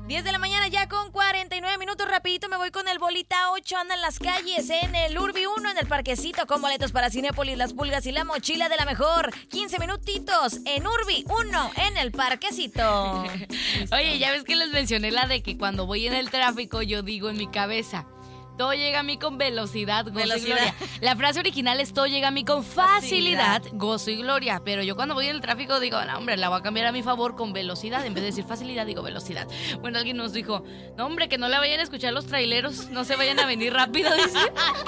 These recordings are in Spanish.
10 de la mañana ya con 49 minutos. Rapidito me voy con el Bolita 8. Anda en las calles, en el Urbi 1, en el Parquecito, con boletos para Cinépolis, Las Pulgas y la mochila de la mejor. 15 minutitos en Urbi 1, en el Parquecito. Oye, ya ves que les mencioné la de que cuando voy en el tráfico yo digo en mi cabeza: todo llega a mí con velocidad, gozo y gloria. La frase original es: todo llega a mí con facilidad, gozo y gloria. Pero yo cuando voy en el tráfico digo: no, hombre, la voy a cambiar a mi favor con velocidad. En vez de decir facilidad, digo velocidad. Bueno, alguien nos dijo: no, hombre, que no la vayan a escuchar los traileros, no se vayan a venir rápido, dice.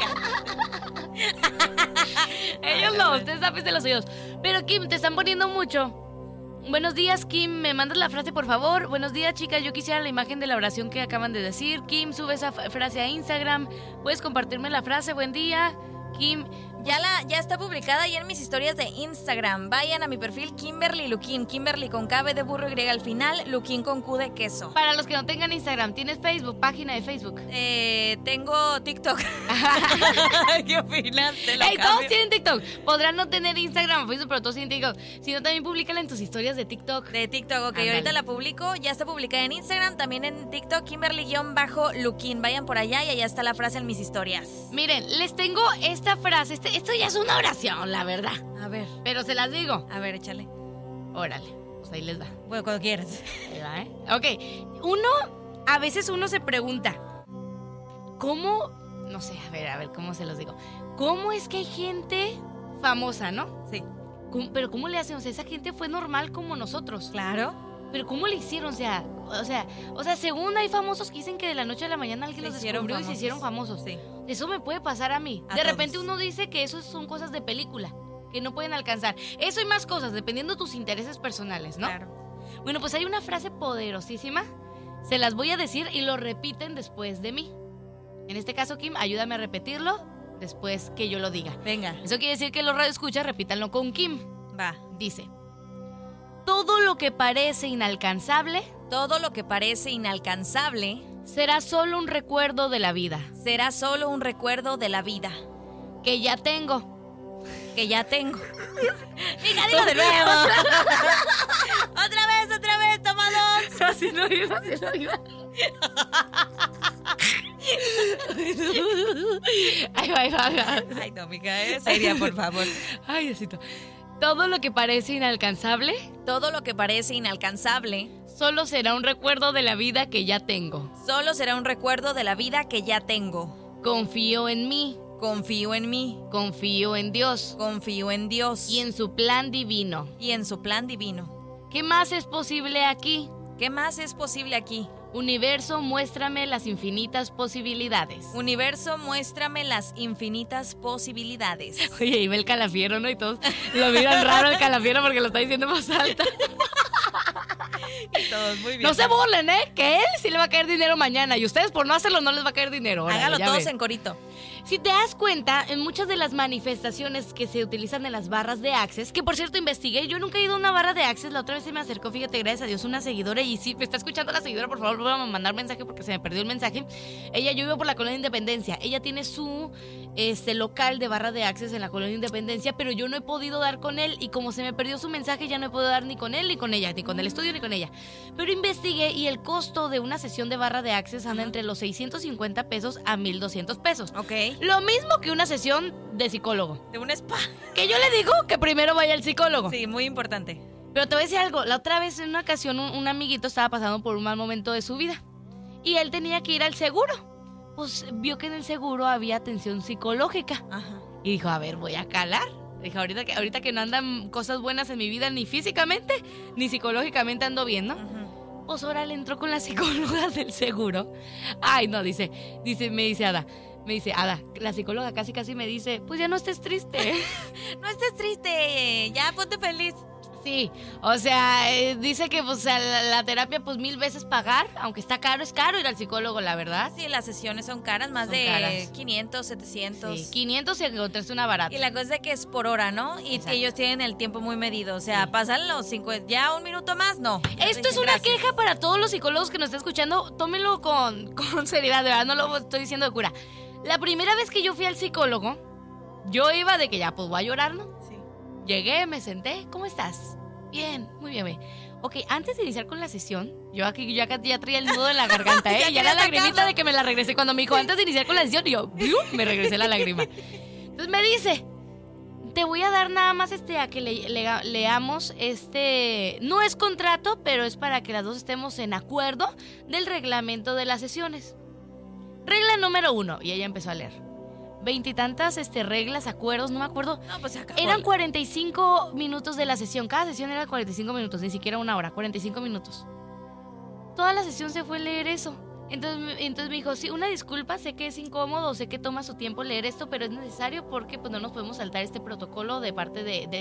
Ellos no, ustedes tápense los oídos. Pero Kim, te están poniendo mucho. Buenos días, Kim, ¿me mandas la frase, por favor? Buenos días, chicas, yo quisiera la imagen de la oración que acaban de decir. Kim, sube esa frase a Instagram. ¿Puedes compartirme la frase? Buen día, Kim. Ya está publicada ahí en mis historias de Instagram. Vayan a mi perfil Kimberly Luquín. Kimberly con K, B de burro, Y al final, Luquín con Q de queso. Para los que no tengan Instagram, ¿tienes Facebook? Página de Facebook. Tengo TikTok. ¿Qué opinas? Todos tienen TikTok. Podrán no tener Instagram o Facebook, pero todos tienen TikTok. Si no, también públicala en tus historias de TikTok. De TikTok, ok. Andale. Ahorita la publico. Ya está publicada en Instagram, también en TikTok, Kimberly-Luquín. Vayan por allá y allá está la frase en mis historias. Miren, les tengo esta frase. Esto ya es una oración, la verdad. A ver. Pero se las digo. A ver, échale. Órale, pues ahí les va. Bueno, cuando quieras. Ahí va, ¿eh? Ok, a veces uno se pregunta, ¿cómo? No sé, a ver, ¿cómo se los digo? ¿Cómo es que hay gente famosa, no? Sí. Pero ¿cómo le hacen? O sea, esa gente fue normal como nosotros. Claro. Pero ¿cómo le hicieron? O sea, según hay famosos que dicen que de la noche a la mañana alguien los descubrió y se hicieron famosos. Sí. Eso me puede pasar a mí. De repente uno dice que eso son cosas de película, que no pueden alcanzar. Eso y más cosas, dependiendo de tus intereses personales, ¿no? Claro. Bueno, pues hay una frase poderosísima. Se las voy a decir y lo repiten después de mí. En este caso, Kim, ayúdame a repetirlo después que yo lo diga. Venga. Eso quiere decir que los radioescuchas repítanlo con Kim. Va. Dice: todo lo que parece inalcanzable, será solo un recuerdo de la vida. Será solo un recuerdo de la vida. Que ya tengo. Mira, dilo de nuevo. Otra vez, toma dos. Así no iba. Ahí va. Ay, no, mija, seria, por favor. Ay, Diosito. Todo lo que parece inalcanzable, solo será un recuerdo de la vida que ya tengo. Confío en mí. Confío en Dios. Y en su plan divino. ¿Qué más es posible aquí? Universo, muéstrame las infinitas posibilidades. Oye, ahí va el Calafiero, ¿no? Y todos lo miran raro el Calafiero porque lo está diciendo más alta. Y todos muy bien. No se burlen, ¿eh? Que él sí le va a caer dinero mañana. Y ustedes por no hacerlo no les va a caer dinero. Órale, hágalo todos en corito. Si te das cuenta, en muchas de las manifestaciones que se utilizan en las barras de Access, que por cierto investigué, yo nunca he ido a una barra de Access, la otra vez se me acercó, fíjate, gracias a Dios, una seguidora, y si me está escuchando la seguidora, por favor, voy a mandar mensaje porque se me perdió el mensaje. Yo vivo por la Colonia Independencia, ella tiene su local de barra de Access en la Colonia Independencia, pero yo no he podido dar con él, y como se me perdió su mensaje, ya no he podido dar ni con él, ni con ella, ni con el estudio, ni con ella. Pero investigué y el costo de una sesión de barra de Access anda entre los 650 pesos a 1,200 pesos. Ok. Lo mismo que una sesión de psicólogo. De un spa. Que yo le digo que primero vaya al psicólogo. Sí, muy importante. Pero te voy a decir algo. La otra vez, en una ocasión, un amiguito estaba pasando por un mal momento de su vida. Y él tenía que ir al seguro. Pues vio que en el seguro había atención psicológica. Ajá. Y dijo, a ver, voy a calar. Dijo, ahorita que no andan cosas buenas en mi vida, ni físicamente, ni psicológicamente ando bien, ¿no? Uh-huh. Pues ahora le entró con la psicóloga del seguro. Ay, no, me dice Ada, la psicóloga casi me dice, pues ya no estés triste. No estés triste, ya ponte feliz. Sí, o sea, dice que pues la terapia pues 1,000 veces pagar, aunque está caro, es caro ir al psicólogo, la verdad. Sí, las sesiones son caras, más de caras. 500, 700. Sí, 500 si encontraste una barata. Y la cosa es que es por hora, ¿no? Y exacto, ellos tienen el tiempo muy medido, o sea, sí, pasan los 50, ya un minuto más, no. Esto es una queja para todos los psicólogos que nos están escuchando, tómenlo con seriedad, de verdad, no lo estoy diciendo de cura. La primera vez que yo fui al psicólogo, yo iba de que ya, pues voy a llorar, ¿no? Sí. Llegué, me senté, ¿cómo estás? Bien, muy bien, güey. Ok, antes de iniciar con la sesión, yo aquí ya traía el nudo en la garganta, ¿eh? Ya la lagrimita de que me la regresé. Cuando me dijo, antes de iniciar con la sesión, yo, ¡bium!, me regresé la lágrima. Entonces me dice, te voy a dar nada más a que leamos no es contrato, pero es para que las dos estemos en acuerdo del reglamento de las sesiones. Regla número 1, y ella empezó a leer. 20 y tantas reglas, acuerdos, no me acuerdo. No, pues se acabó. Eran 45 minutos de la sesión. Cada sesión era 45 minutos, ni siquiera una hora, 45 minutos. Toda la sesión se fue a leer eso. Entonces me dijo, sí, una disculpa, sé que es incómodo, sé que toma su tiempo leer esto, pero es necesario porque pues no nos podemos saltar este protocolo de parte de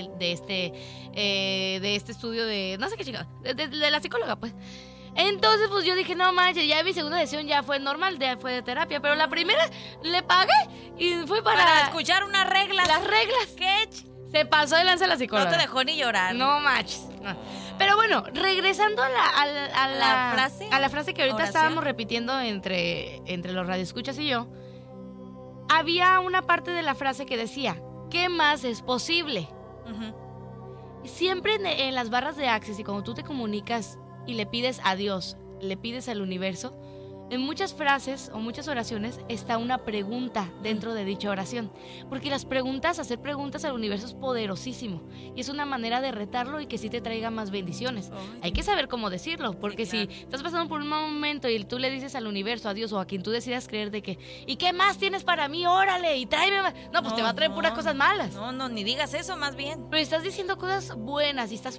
este estudio de, no sé qué chingada, de la psicóloga, pues. Entonces, pues yo dije, no manches, ya mi segunda sesión ya fue normal, ya fue de terapia, pero la primera le pagué y fue para escuchar unas reglas. Las reglas. ¿Qué? Se pasó de lanza la psicóloga. No te dejó ni llorar. No manches. No. Pero bueno, regresando a la frase que ahorita estábamos repitiendo entre los radioescuchas y yo, había una parte de la frase que decía, ¿qué más es posible? Uh-huh. Siempre en las barras de Access y cuando tú te comunicas y le pides a Dios, le pides al universo, en muchas frases o muchas oraciones está una pregunta dentro de dicha oración. Porque hacer preguntas al universo es poderosísimo. Y es una manera de retarlo y que sí te traiga más bendiciones. Hay que saber cómo decirlo. Porque sí, claro, si estás pasando por un mal momento y tú le dices al universo, a Dios o a quien tú decidas creer de que, ¿y qué más tienes para mí? Órale, y tráeme más. No, pues te va a traer puras cosas malas. No, ni digas eso, más bien. Pero estás diciendo cosas buenas y estás